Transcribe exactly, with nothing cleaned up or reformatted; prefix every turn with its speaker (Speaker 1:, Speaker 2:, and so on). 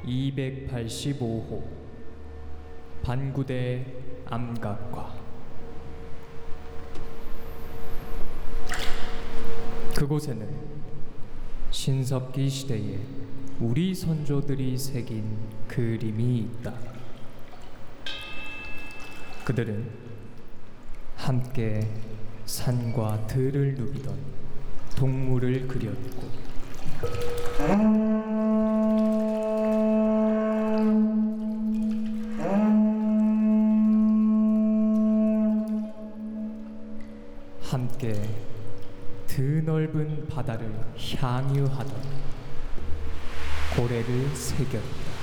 Speaker 1: 이백팔십오 호 반구대 암각과. 그곳에는 신석기 시대에 우리 선조들이 새긴 그림이 있다. 그들은 함께 산과 들을 누비던 동물을 그렸고, 함께 드넓은 바다를 향유하던 고래를 새겼다.